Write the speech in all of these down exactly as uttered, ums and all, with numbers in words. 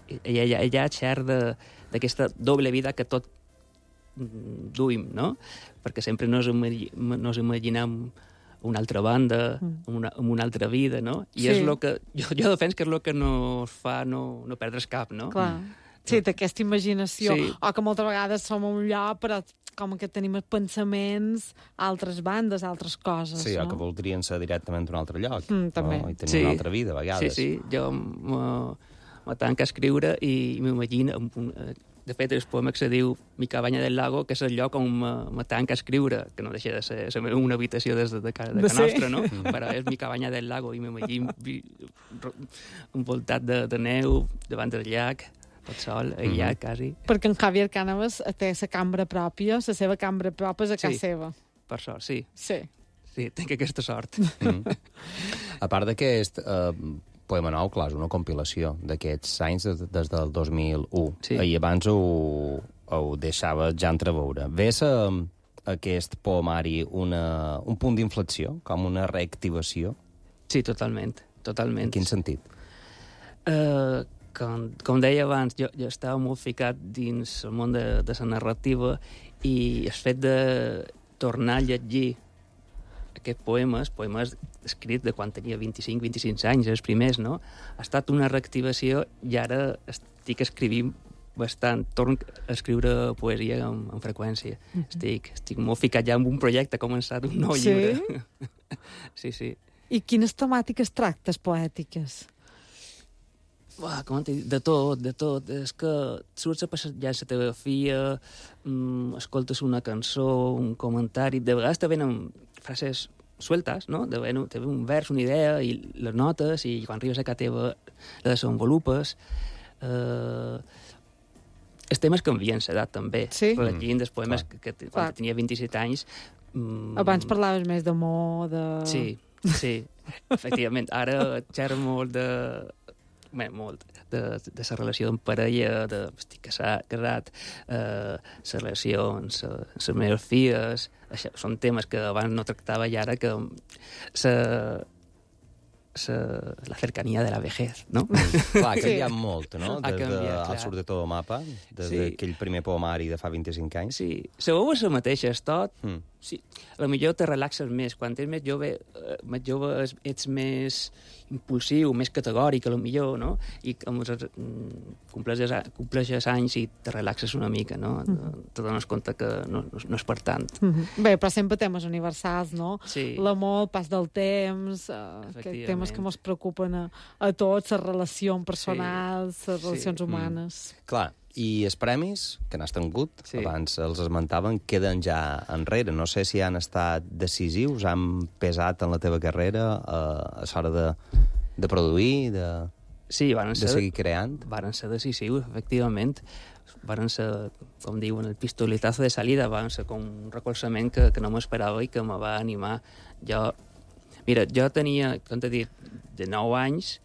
ella, ella xer d'aquesta doble vida que tot duim, no? Perquè sempre nos, imagi nos imaginem una altra banda, mm. una, una altra vida, no? I sí. és el que... Jo, jo defenso que és el que nos fa no, no perdre's cap, no? Clar. Mm. Sí, d'aquesta imaginació. Sí. O que moltes vegades som a un lloc, però com que tenim pensaments a altres bandes, a altres coses, sí, no? o que voldrien ser directament d'un altre lloc. Mm, també. No? I tenir sí. una altra vida, a vegades. Sí, sí. Jo me tanco a escriure i m'imagino... De fet, el poema que se diu Mi cabanya del lago, que és el lloc on me, me tanco a escriure, que no deixa de ser, ser una habitació des de, de, ca, de, de casa nostra, no? Mm. Però és Mi cabanya del lago i m'imagino envoltat de, de neu davant del llac, tot sol, aïllat, mm-hmm. quasi. Perquè en Javier Cánovas té la cambra pròpia, la seva cambra pròpia és a casa sí, seva. Per sort, sí. Sí. Sí, tinc aquesta sort. Mm. A part d'aquest uh, poema nou, clar, és una compilació d'aquests anys des, des del dos mil u. Sí. I abans ho, ho deixava ja entreveure. Ves a, a aquest poemari una, un punt d'inflexió, com una reactivació? Sí, totalment. totalment. En quin sentit? Uh, com, com deia abans, jo, jo estava molt ficat dins el món de, de la narrativa i el fet de tornar a llegir aquests poemes, poemes escrits de quan tenia vint-i-cinc vint-i-cinc anys, els primers, no? Ha estat una reactivació i ara estic escrivint bastant, torno a escriure poesia amb, amb freqüència. Mm-hmm. Estic, estic molt ficat ja en un projecte, ha començat un nou sí? llibre. Sí, sí. I quines temàtiques tractes poètiques? Uah, com t'he dit? De tot, de tot. És que surts a passejar la teva filla, mm, escoltes una cançó, un comentari, de vegades te venen frases sueltes, no? De ven, te ve un vers, una idea, i les notes, i quan arribes a casa teva la desenvolupes. Uh, els temes canvien l'edat, també. Sí? Rellegint els poemes Clar. que, que quan tenia vint-i-set anys... Mm, abans parlaves més d'amor, de... Sí, sí, efectivament. Ara xerro molt de... Bé, molt, de, de la relació amb parella, de estic casat, casat eh, la relació amb les meves filles, això, són temes que abans no tractava i ara que sa, sa, la cercanía de la vejez, no? Clar, ha canviat sí. molt, no? Ha des canviat, de clar. El surt de tot el mapa, des sí. d'aquell primer poemari de fa vint-i-cinc anys. Sí, la veu és la mateixa, és tot. Mm. Sí, a millor te relaxes més. Quan ets més jove, eh, més jove ets més impulsiu, més categòric, a lo millor, no? I com compleixes, compleixes anys i te relaxes una mica, no? Mm. Te dones compte que no, no, no és per tant. Mm -hmm. Bé, però sempre temes universals, no? Sí. L'amor, el pas del temps, eh, temes que ens preocupen a, a tots, les relacions personals, sí. les relacions sí. humanes. Mm. Clar, i els premis que n'has tingut, sí. abans els esmentaven, queden ja enrere. No sé si han estat decisius, han pesat en la teva carrera a, a l'hora de, de produir, de, sí, van ser, de seguir creant. Van ser decisius, efectivament. Van ser, com diuen, el pistoletazo de salida, van ser com un recolzament que, que no m'esperava i que me va animar. Jo, mira, jo tenia, com t'he dit, de nou anys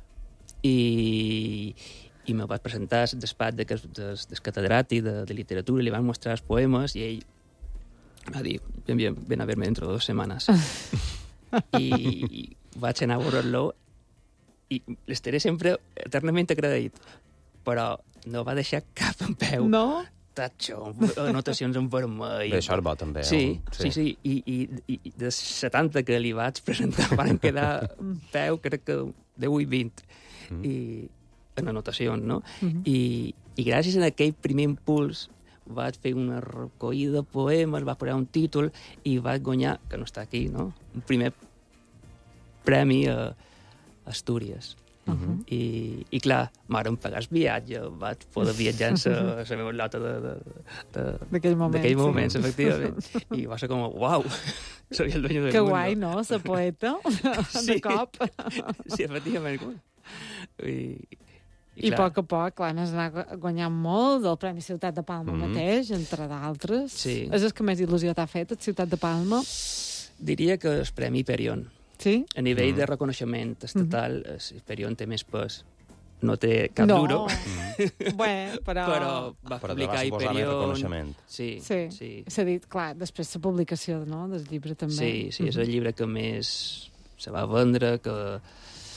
i... i me vaig presentar al despatx de, de, del catedràtic de, de literatura i li van mostrar els poemes i ell va dir, ben, bien, ven a verme dentro de dos setmanes. I, I vaig anar a veure-lo i l'estaré sempre eternament agraït, però no va deixar cap en peu. No? Tatxo, anotacions en vermell. Bé, això és bo, també. Sí, sí, sí. sí. I, i, I de setanta que li vaig presentar van quedar en peu, crec que deu i vint. Mm. I en anotacions, no? Mm-hmm. I, I gràcies a aquell primer impuls vaig fer una recollida de poemes, vaig posar un títol i vaig guanyar, que no està aquí, no? Un primer premi a Astúries. Uh-huh. I, I clar, m'aren pagar el viatge, vaig poder viatjar en la meva lota d'aquell moment, d'aquell moment, sí. efectivament. I va ser com, uau, soy el dueño del que mundo. Que guai, no?, la poeta, sí. de cop. Sí, efectivament. I, I, I a poc a poc, clar, has anat guanyant molt del Premi Ciutat de Palma mm-hmm. mateix, entre d'altres. Sí. És el que més il·lusió t'ha fet, el Ciutat de Palma? Diria que el Premi Hiperion. Sí? A nivell mm. de reconeixement estatal, mm-hmm. Hiperion té més pes. No té cap no. duro. Mm. Bé, però... Però va però publicar Hiperion. Sí, sí. sí. S'ha dit, clar, després la publicació, no?, del llibre també. Sí, sí, mm-hmm. és el llibre que més se va vendre, que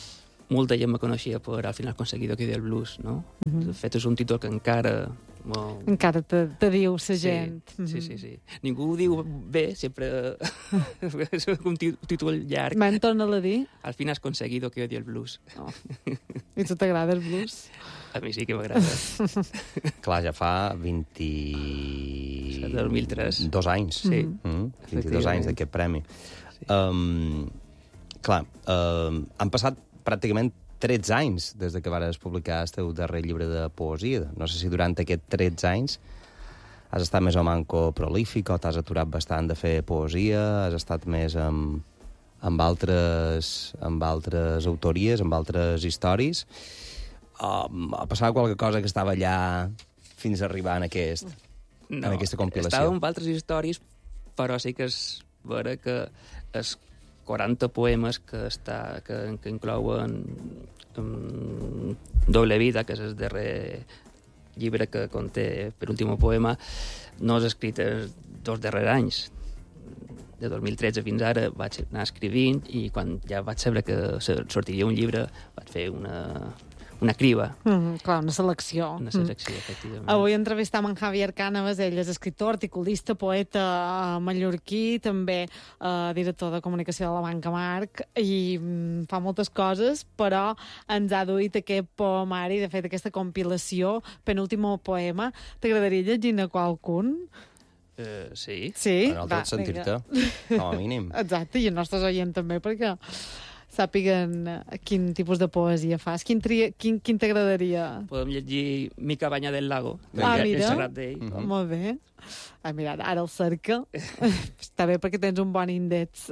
molta gent me coneixia per Al final conseguido que del blues, no? Mm-hmm. De fet, és un títol que encara... Mo... Encara te, te diu la gent. Sí, mm-hmm. sí, sí, sí. Ningú ho diu bé, sempre és un títol llarg. Me'n torna-la a dir? Al final has conseguido que odie el blues. Oh. I tu t'agrada el blues? A mi sí que m'agrada. Clar, ja fa vint... dos mil tres. Dos anys. Sí. Mm, vint-i-dos anys d'aquest premi. Sí. Um, clar, um, han passat pràcticament tretze anys des de que vares publicar el teu darrer llibre de poesia. No sé si durant aquests tretze anys has estat més o manco prolífic o t'has aturat bastant de fer poesia, has estat més amb, amb, altres, amb altres autories, amb altres històries. Um, ha passat qualque cosa que estava allà fins a arribar en, aquest, no, en aquesta compilació? Estava amb altres històries, però sí que és vera que és quaranta poemes que, està, que, que inclouen um, Doble vida, que és el darrer llibre que conté per últim poema, no és escrit els dos darrers anys. De dos mil tretze fins ara vaig anar escrivint i quan ja vaig saber que sortiria un llibre vaig fer una, una criba. Mm, clar, una selecció. Una selecció, mm. efectivament. Avui entrevistam en Javier Cánovas, ell és escriptor, articulista, poeta uh, mallorquí, també uh, director de comunicació de la Banca Marc, i um, fa moltes coses, però ens ha duit aquest poemari, de fet, aquesta compilació, penúltim poema. T'agradaria llegir-ne qualcun? Uh, sí. Sí? Bueno, tot sentir-te, com a mínim. Exacte, i els nostres oients també, perquè sàpiguen quin tipus de poesia fas. Quin, tri... quin, quin t'agradaria? Podem llegir Mi cabanya del lago. Ah, mira. Mm-hmm. Molt bé. Ah, mira, ara el cerca. Està bé perquè tens un bon índex.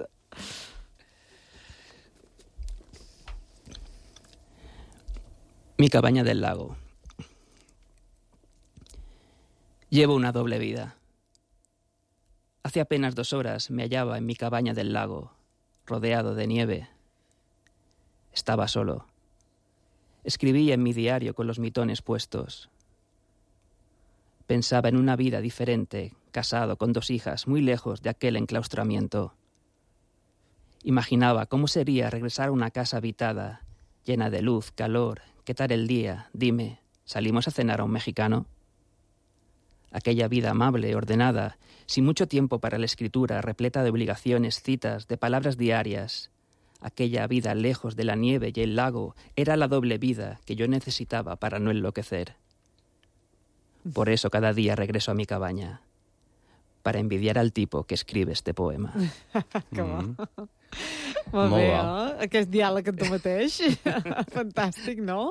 Mi cabaña del lago. Llevo una doble vida. Hace apenas dos horas me hallaba en mi cabaña del lago, rodeado de nieve. Estaba solo. Escribía en mi diario con los mitones puestos. Pensaba en una vida diferente, casado con dos hijas, muy lejos de aquel enclaustramiento. Imaginaba cómo sería regresar a una casa habitada, llena de luz, calor. ¿Qué tal el día? Dime, ¿salimos a cenar a un mexicano? Aquella vida amable, ordenada, sin mucho tiempo para la escritura, repleta de obligaciones, citas, de palabras diarias. Aquella vida lejos de la nieve y el lago era la doble vida que yo necesitaba para no enloquecer. Por eso cada día regreso a mi cabaña, para envidiar al tipo que escribe este poema. Que bo. Mm. Molt bé, eh? Aquest diàleg amb tu mateix. Fantàstic, no?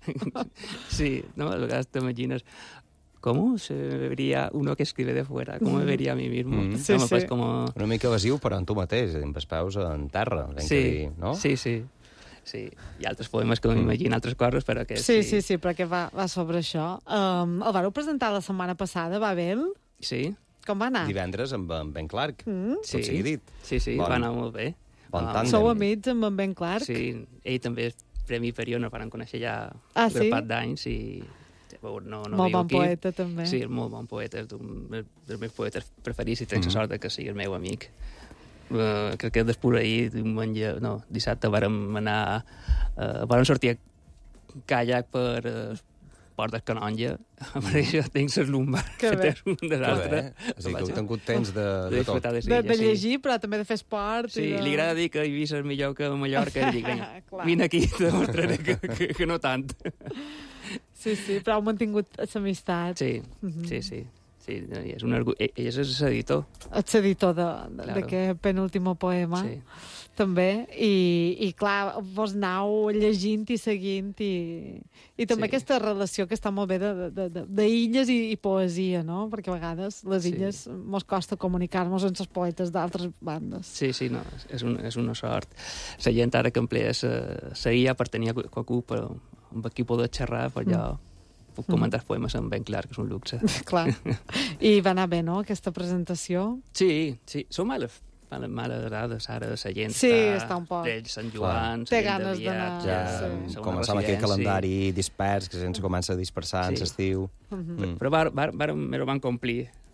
Sí, no? A vegades t'imagines ¿cómo se vería uno que escribe de fuera? ¿Cómo me vería a mí mismo? Mm. Sí, no, sí. Pues como... Una mica evasiu, però en tu mateix, amb els peus en terra. Sí, dir, no? sí, sí. Sí, hi ha altres poemes que m'imaginen mm. altres coses, però que sí. Sí, sí, sí, perquè va, va sobre això. Um, el vareu presentar la setmana passada, va bé? Sí. Com va anar? Divendres amb en Ben Clark, mm. tot sí. sigui dit. Sí, sí, bon, va anar molt bé. Bon ah, Sou amics amb en Ben Clark? Sí, ell també és Premi Perió, no van conèixer ja ah, un grapat d'anys i... No, no molt bon aquí. poeta, també. Sí, molt bon poeta, és un dels meus poetes preferits i tens mm -hmm. sort que sigui el meu amic. Uh, crec que després ahir, diumenge, no, dissabte, vàrem anar, uh, vàrem sortir a caiac per uh, Port del Canonja, per això tinc les lumbars que tens un desastre. O sigui que heu tingut temps de, de, de tot. De, de, de llegir, però també de fer esport. Sí, i de... li agrada dir que Eivissa és millor que Mallorca, i dic, vinga, vine aquí i te demostraré que, que, que no tant. Sí, sí, però heu mantingut l'amistat. Sí, mm -hmm. sí, sí. Sí, és un orgull. Ell és l'editor. Ets editor d'aquest claro. penúltim poema. Sí. També. I, i clar, vos anau llegint i seguint i, i també sí. aquesta relació que està molt bé d'illes i, i poesia, no? Perquè a vegades les illes sí. mos costa comunicar-nos amb els poetes d'altres bandes. Sí, sí, no, és, un, és una sort. La gent ara que emplea la I A per tenir qualcú per, amb qui poder xerrar, per allò... Mm. Puc comentar mm. poemes amb Ben Clark, que és un luxe. Clar. I va anar bé, no, aquesta presentació? Sí, sí. Són males, males, males dades, ara la gent sí, està... està un poc. Ells, Sant Joan, té ganes d'anar. Ja sí. començava aquell calendari dispers, que la gent se comença a dispersar sí. en l'estiu. Mm -hmm. mm. Però var, var, var, me lo van complir.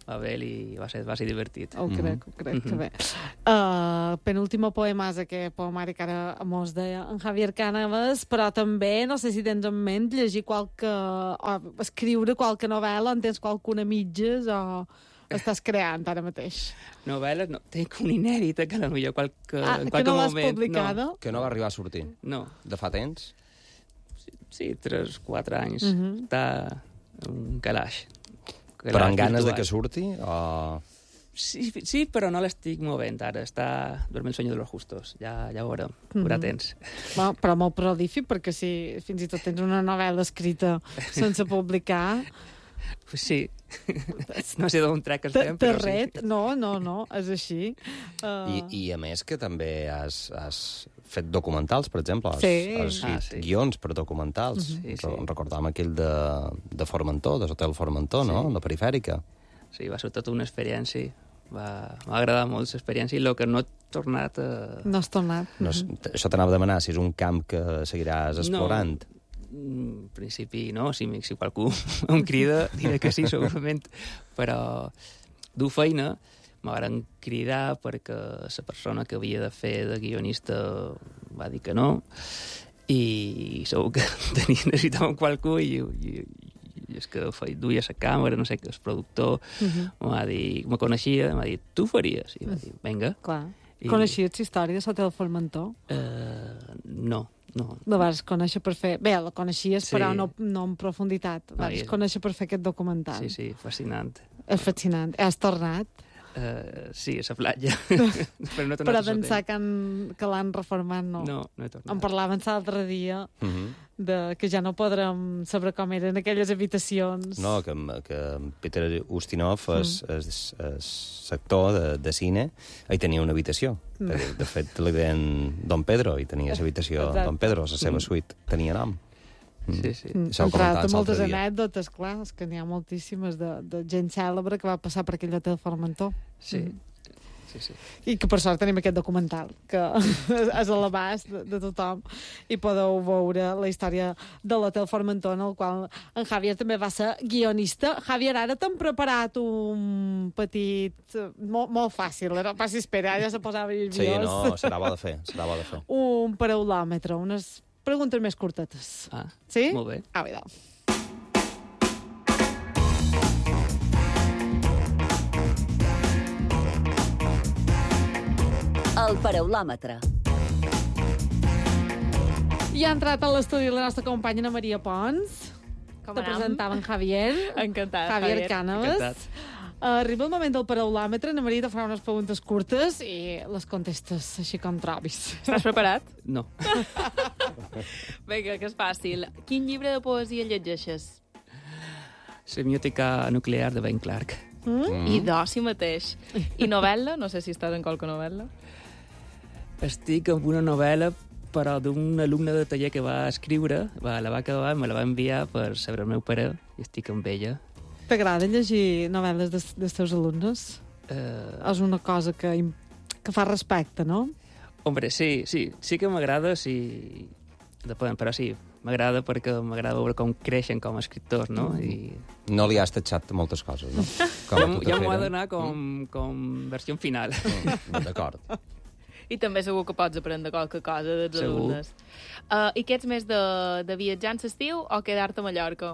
va bé i va ser, va ser divertit. Ho crec, ho crec, que bé. Uh, penúltimo poema és aquest poemari que ara mos deia en Javier Cánovas, però també, no sé si tens en ment, llegir qualque... o escriure qualque novel·la, en tens qualcuna mitges o estàs creant ara mateix? Novel·les, no. Tinc un inèdit, que potser qualque, ah, en qualque qualque no l'has moment... publicada? No. Que no va arribar a sortir? No. De fa temps? Sí, sí tres, quatre anys. Uh -huh. Està un calaix. Però amb ganes de que surti? O... Sí, sí, però no l'estic movent ara. Està dormint el sueño de los justos. Ja, ja ho veurem. Ho haurà temps. Bueno, però molt prolífic, perquè si fins i tot tens una novel·la escrita sense publicar... Pues sí. No sé d'on trec el temps, però ret? sí. No, no, no, és així. Uh... I, I a més que també has, has fet documentals, per exemple. Has, sí. has escrit ah, sí. guions per documentals. Uh -huh. sí, sí. Recordàvem aquell de, de Formentor, de l'Hotel Formentor, sí. no? La perifèrica. Sí, va ser tota una experiència. M'ha agradat molt l'experiència i el que no he tornat a... No has tornat. No, això t'anava a demanar, si és un camp que seguiràs explorant. No. En principi no, si, si qualcú em crida diré que sí, segurament, però du feina m'han cridar perquè la persona que havia de fer de guionista va dir que no i segur que tenia, necessitàvem qualcú i, i, i és que feia, duia la càmera, no sé què, el productor uh -huh. m'ha dit, me coneixia, m'ha dit, tu faries? I va dir, vinga. Clar. I... Coneixies la història de l'Hotel Formentor? Uh, no. No. La vas conèixer per fer... Bé, la coneixies, sí. però no, no en profunditat. La vas no, és... conèixer per fer aquest documental. Sí, sí, fascinant. És fascinant. Has tornat? Uh, sí, a la platja. però no però d'ençà que, han, que l'han reformat, no. No, no he tornat. En parlaven l'altre dia uh -huh. de, que ja no podrem saber com eren aquelles habitacions. No, que, que Peter Ustinov és, mm. és, és actor de, de cine i tenia una habitació. Mm. De, de fet, li deien Don Pedro i tenia l'habitació Don Pedro, la seva mm. suite tenia nom. Sí, sí. Mm. Entrat a moltes anècdotes, clar, és que n'hi ha moltíssimes de, de gent cèlebre que va passar per aquell hotel Formentor. Sí. Mm. Sí, sí. I que per sort tenim aquest documental que és a l'abast de, de tothom i podeu veure la història de l'Hotel Formentor, en el qual en Javier també va ser guionista. Javier, ara t'hem preparat un petit... molt, molt fàcil, eh? No passi espera, ja se posava nerviós. Sí, no, serà bo de fer, serà bo de fer. Un paraulòmetre, unes preguntes més curtetes. Ah, sí? Molt bé. Ah, vidal. El paraulòmetre. I ha entrat a l'estudi la nostra companya Ana Maria Pons. Com te presentava en Javier. Encantat, Javier. Javier Cánovas. Encantat. Arriba el moment del paraulòmetre. Ana Maria te farà unes preguntes curtes i les contestes així com trobis. Estàs preparat? No. Vinga, que és fàcil. Quin llibre de poesia llegeixes? Semiòtica nuclear de Ben Clark. Mm? Mm. I d'oci mateix. I novel·la? No sé si estàs en qualque novel·la. Estic amb una novel·la, però d'un alumne de taller que va escriure, va, la va acabar, me la va enviar per saber el meu pare, i estic amb ella. T'agrada llegir novel·les dels, dels teus alumnes? Uh... És una cosa que, que fa respecte, no? Hombre, sí, sí, sí que m'agrada, sí... Depèn, però sí, m'agrada perquè m'agrada veure com creixen com a escriptors, no? I... No li has tatxat moltes coses, no? Com ja m'ho ha d'anar com, com versió final. Mm, d'acord. I també segur que pots aprendre qualque cosa dels segur. alumnes. Uh, I què ets més de, de viatjar en l'estiu o quedar-te a Mallorca?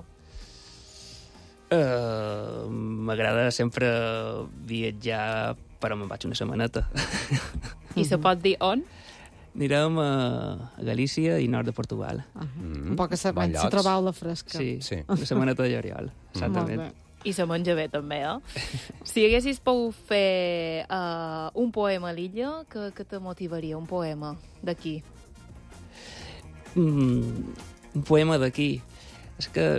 Uh, M'agrada sempre viatjar, però me'n vaig una setmaneta. I se pot dir on? Anirem a Galícia i nord de Portugal. Uh -huh. mm, un poc a saber si trobau la fresca. Sí, sí, una setmaneta de Lloriol, exactament. Mm. I se menja bé, també, eh? Si haguessis pogut fer uh, un poema a l'illa, que, que te motivaria, un poema d'aquí? Mm, un poema d'aquí. És que...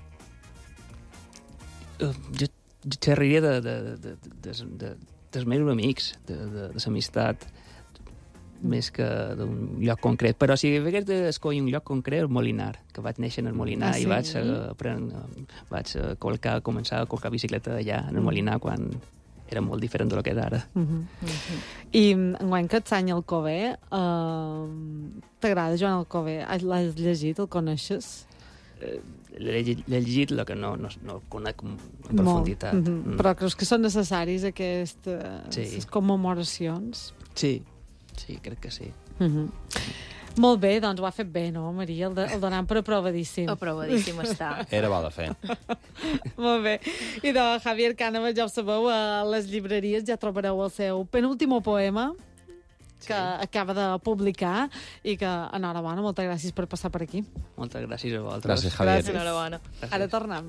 Uh, jo, jo xerraria de, de, de, de, de, de, dels meus amics, de, de, de l'amistat, més que d'un lloc concret. Però si hagués d'escollir un lloc concret, el Molinar, que vaig néixer en el Molinar ah, sí? i vaig, uh, aprendre, vaig uh, colcar, començar a colcar bicicleta allà, en el Molinar, quan era molt diferent del que és ara. Uh -huh. Uh -huh. I enguany que ets any Alcover, uh, t'agrada Joan Alcover? L'has llegit? El coneixes? l'he llegit, el que no, no, no el conec en profunditat. Mm -hmm. mm. Però creus que són necessaris aquestes sí. commemoracions? Sí, sí, crec que sí. Mm -hmm. Molt bé, doncs ho ha fet bé, no, Maria? El, de, el donant per aprovadíssim. Aprovadíssim està. Era bo de fer. Molt bé. I de Javier Cánovas, ja ho sabeu, a les llibreries ja trobareu el seu penúltimo poema, que sí. acaba de publicar, i que, enhorabona, moltes gràcies per passar per aquí. Moltes gràcies a vosaltres. Gràcies, Javier. Gràcies. Enhorabona. Gràcies. Ara tornem.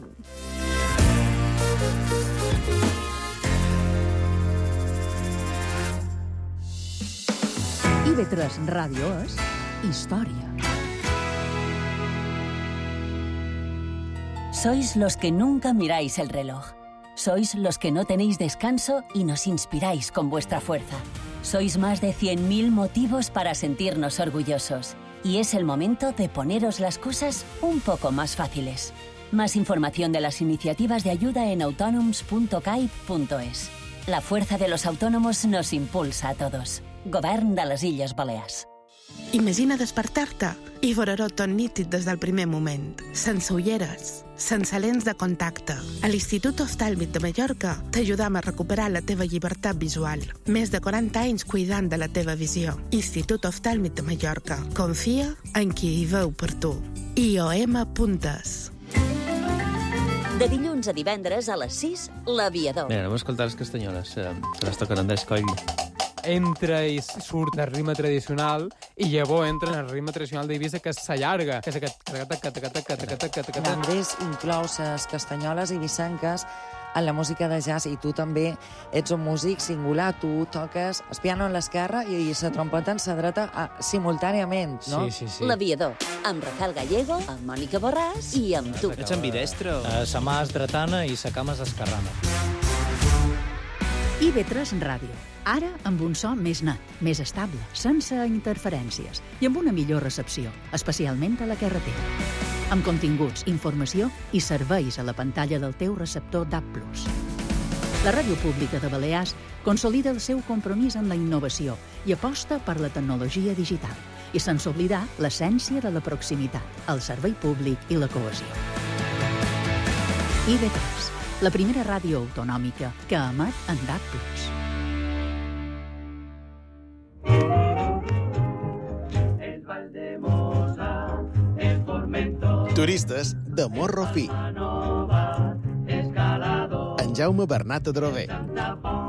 I ve tres Ràdio és Història. Sois los que nunca miráis el reloj. Sois los que no tenéis descanso y nos inspiráis con vuestra fuerza. Sois más de cien mil motivos para sentirnos orgullosos. Y es el momento de poneros las cosas un poco más fáciles. Más información de las iniciativas de ayuda en autonoms punto caib punto es. La fuerza de los autónomos nos impulsa a todos. Govern de les Illes Balears. Imagina despertar-te i veure-ho tot nítid des del primer moment, sense ulleres, sense lents de contacte. A l'Institut Oftàlmic de Mallorca t'ajudam a recuperar la teva llibertat visual. Més de quaranta anys cuidant de la teva visió. Institut Oftàlmic de Mallorca. Confia en qui hi veu per tu. I O M punt es. De dilluns a divendres a les sis, L'Aviador. Bé, anem a escoltar les castanyoles, eh, que les toquen Andrés Coll. Entra i surt del ritme tradicional i llavors entra en el ritme tradicional d'Eivissa, que s'allarga. Que és aquest... Andrés inclou les castanyoles eivissenques en la música de jazz, i tu també ets un músic singular. Tu toques el piano en l'esquerra i la trompeta en la dreta a, simultàniament, no? Sí, sí, sí. L'Aviador, amb Rafael Gallego, amb Mònica Borràs i amb tu. Ets ambidestro. Uh, sa mà és dretana i sa cama és esquerrana. I ve tres Ràdio. Ara amb un so més net, més estable, sense interferències i amb una millor recepció, especialment a la carretera. Amb continguts, informació i serveis a la pantalla del teu receptor D A B plus. La Ràdio Pública de Balears consolida el seu compromís en la innovació i aposta per la tecnologia digital, i sense oblidar l'essència de la proximitat, el servei públic i la cohesió. I ve tres, la primera ràdio autonòmica que emet en D A B plus. Turistes de Morro Fi. En Jaume Bernat Adrover.